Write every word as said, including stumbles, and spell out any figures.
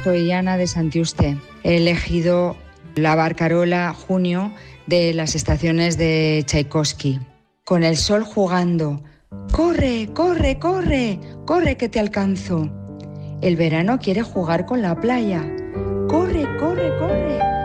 soy Ana de Santiuste. He elegido la barcarola Junio de las estaciones de Tchaikovsky. Con el sol jugando. ¡Corre, corre, corre! ¡Corre que te alcanzo! El verano quiere jugar con la playa. ¡Corre, corre, corre!